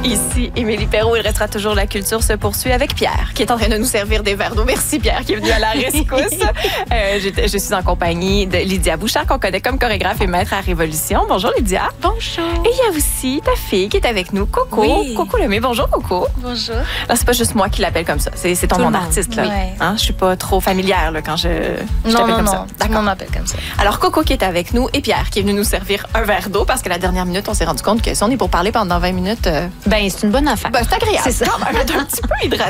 Ici, Émilie Perrault, il restera toujours la culture se poursuit avec Pierre, qui est en train de nous servir des verres d'eau. Merci Pierre, qui est venu à la rescousse. Je suis en compagnie de Lydia Bouchard, qu'on connaît comme chorégraphe et maître à Révolution. Bonjour Lydia. Bonjour. Et il y a aussi ta fille qui est avec nous, Coco. Oui. Coco Lemay. Bonjour Coco. Bonjour. Alors, c'est pas juste moi qui l'appelle comme ça, c'est ton nom d'artiste. Là. Ouais. Hein? Je suis pas trop familière là, quand je Non, t'appelle non, comme non. ça. Tout le monde m'appelle comme ça. Alors, Coco qui est avec nous et Pierre qui est venu nous servir un verre d'eau parce que la dernière minute, on s'est rendu compte que si on est pour parler pendant 20 minutes, Ben, c'est une bonne affaire. c'est agréable. C'est ça. Quand même, être un petit peu hydraté.